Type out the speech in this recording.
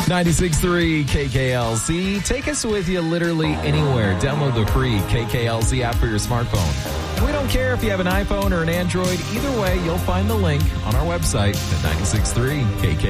96.3 KKLC. Take us with you literally anywhere. Download the free KKLC app for your smartphone. We don't care if you have an iPhone or an Android. Either way, you'll find the link on our website at 96.3 KKLC.